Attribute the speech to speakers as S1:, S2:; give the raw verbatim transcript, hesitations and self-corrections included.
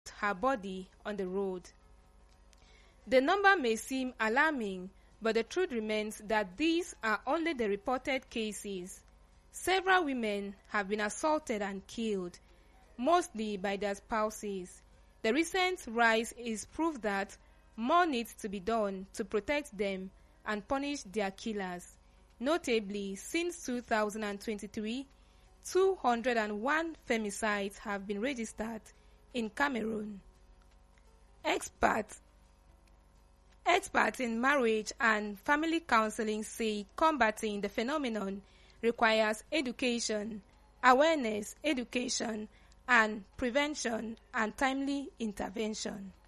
S1: her body on the road. The number may seem alarming, but the truth remains that these are only the reported cases. Several women have been assaulted and killed, mostly by their spouses. The recent rise is proof that more needs to be done to protect them and punish their killers. Notably, since two thousand twenty-three, two hundred one femicides have been registered in Cameroon. Experts Experts in marriage and family counseling say combating the phenomenon requires education, awareness, education, and prevention and timely intervention.